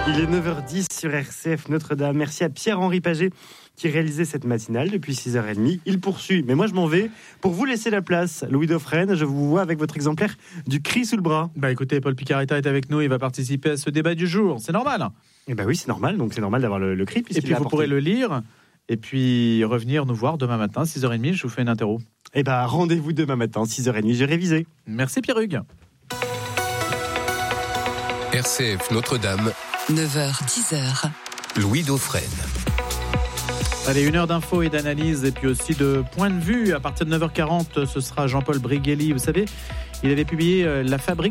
Il est 9h10 sur RCF Notre-Dame. Merci à Pierre-Henri Paget qui réalisait cette matinale depuis 6h30. Il poursuit, mais moi je m'en vais. Pour vous laisser la place, Louis Dauphren, je vous vois avec votre exemplaire du Cri sous le bras. Écoutez, Paul Picaretta est avec nous, il va participer à ce débat du jour. C'est normal. Oui, c'est normal, donc c'est normal d'avoir le Cri. Et puis vous pourrez le lire et puis revenir nous voir demain matin, 6h30, je vous fais une interro. Rendez-vous demain matin, 6h30, j'ai révisé. Merci Pierre Hugues. RCF Notre-Dame. 9h-10h. Louis Dauphren. Allez, 1 heure d'infos et d'analyse et puis aussi de point de vue. À partir de 9h40, ce sera Jean-Paul Briguelli. Vous savez, il avait publié La Fabrique